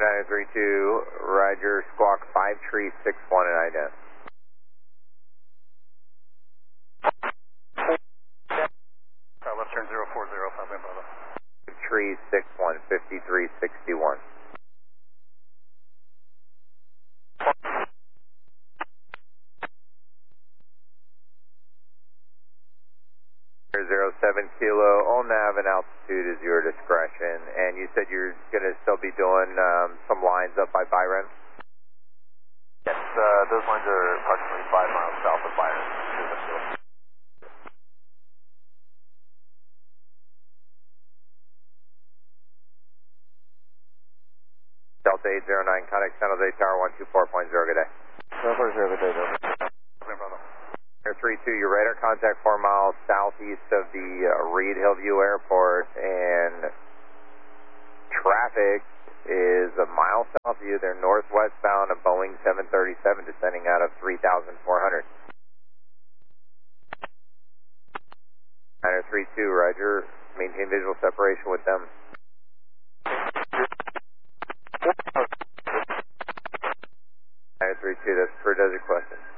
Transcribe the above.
932, Roger, squawk 5 tree 61 and ident. Left turn 040, 5 Bravo. Tree 61, 5361. Zero 07 Kilo, all nav and altitude is your discretion, and you said you're going to still be doing some lines up by Byron? Yes, those lines are approximately 5 miles south of Byron. Delta 809, contact San Jose Tower 124.0, good day. 140, good day, Delta. Air 32, your radar contact 4 miles southeast of the Reed Hillview Airport, and traffic is a mile south of you. They're northwest bound of Boeing 737 descending out of 3,400. Air 32, Roger. Maintain visual separation with them. Air 32, that's per desert question.